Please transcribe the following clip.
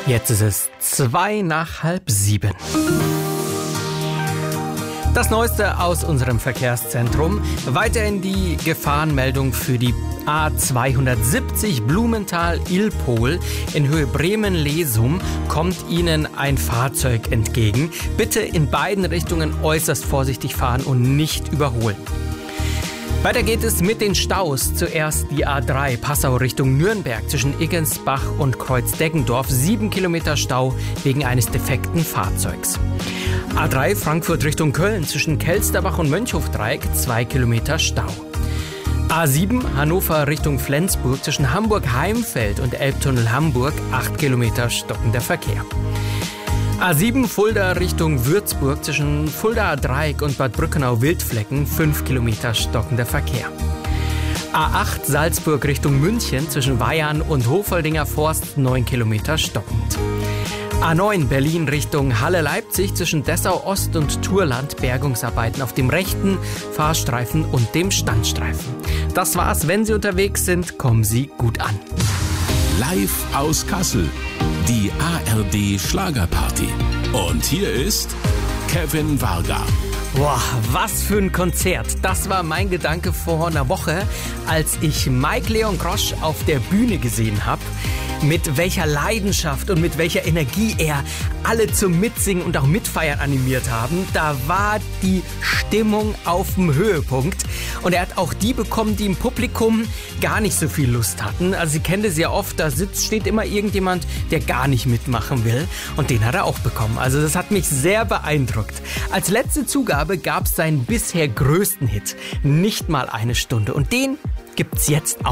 Jetzt ist es 6:02. Das Neueste aus unserem Verkehrszentrum. Weiterhin die Gefahrenmeldung für die A270 Blumenthal-Ilpol in Höhe Bremen-Lesum kommt Ihnen ein Fahrzeug entgegen. Bitte in beiden Richtungen äußerst vorsichtig fahren und nicht überholen. Weiter geht es mit den Staus. Zuerst die A3 Passau Richtung Nürnberg zwischen Iggensbach und Kreuzdeggendorf. 7 Kilometer Stau wegen eines defekten Fahrzeugs. A3 Frankfurt Richtung Köln zwischen Kelsterbach und Mönchhofdreieck. 2 Kilometer Stau. A7 Hannover Richtung Flensburg zwischen Hamburg-Heimfeld und Elbtunnel Hamburg. 8 Kilometer stockender Verkehr. A7 Fulda Richtung Würzburg zwischen Fuldaer Dreieck und Bad Brückenau-Wildflecken 5 Kilometer stockender Verkehr. A8 Salzburg Richtung München zwischen Weyarn und Hofoldinger Forst 9 Kilometer stockend. A9 Berlin Richtung Halle-Leipzig zwischen Dessau-Ost und Turland Bergungsarbeiten auf dem rechten Fahrstreifen und dem Standstreifen. Das war's. Wenn Sie unterwegs sind, kommen Sie gut an. Live aus Kassel, die ARD Schlagerparty. Und hier ist Kevin Varga. Boah, was für ein Konzert. Das war mein Gedanke vor einer Woche, als ich Mike Leon Grosch auf der Bühne gesehen habe. Mit welcher Leidenschaft und mit welcher Energie er alle zum Mitsingen und auch Mitfeiern animiert haben. Da war die Stimmung auf dem Höhepunkt. Und er hat auch die bekommen, die im Publikum gar nicht so viel Lust hatten. Also Sie kennen das ja oft, da steht immer irgendjemand, der gar nicht mitmachen will. Und den hat er auch bekommen. Also das hat mich sehr beeindruckt. Als letzte Zugabe gab es seinen bisher größten Hit. Nicht mal eine Stunde. Und den gibt's jetzt auch.